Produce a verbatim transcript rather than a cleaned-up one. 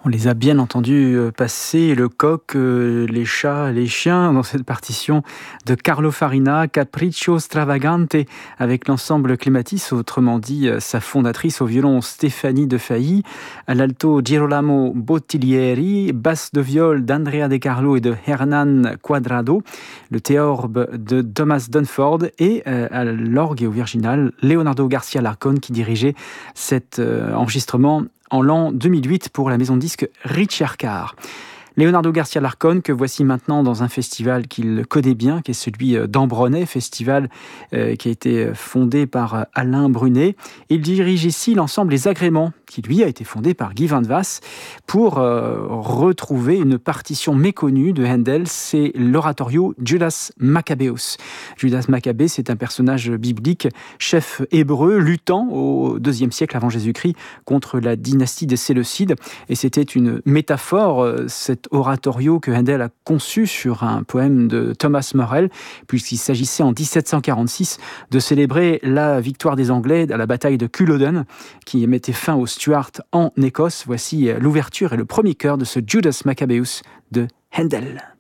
On les a bien entendus euh, passer, le coq, euh, les chats, les chiens, dans cette partition de Carlo Farina, Capriccio Stravagante, avec l'ensemble Clematis, autrement dit euh, sa fondatrice au violon Stéphanie de Failly, à l'alto Girolamo Bottiglieri, basse de viol d'Andrea De Carlo et de Hernan Quadrado, le théorbe de Thomas Dunford et euh, à l'orgue et au virginal Leonardo Garcia Larcon qui dirigeait cet euh, enregistrement en l'an deux mille huit pour la maison de disque Richard Carr. Leonardo Garcia Larcon, que voici maintenant dans un festival qu'il connaît bien, qui est celui d'Ambronay, festival euh, qui a été fondé par Alain Brunet. Il dirige ici l'ensemble Les Agréments, qui lui a été fondé par Guy Van Vass, pour euh, retrouver une partition méconnue de Handel, c'est l'oratorio Judas Maccabeus. Judas Maccabée, c'est un personnage biblique, chef hébreu, luttant au deuxième siècle avant Jésus-Christ contre la dynastie des Séleucides. Et c'était une métaphore, cet oratorio que Handel a conçu sur un poème de Thomas Morell, puisqu'il s'agissait en dix-sept cent quarante-six de célébrer la victoire des Anglais à la bataille de Culloden, qui mettait fin aux Stuarts en Écosse. Voici l'ouverture et le premier chœur de ce Judas Maccabeus de Handel.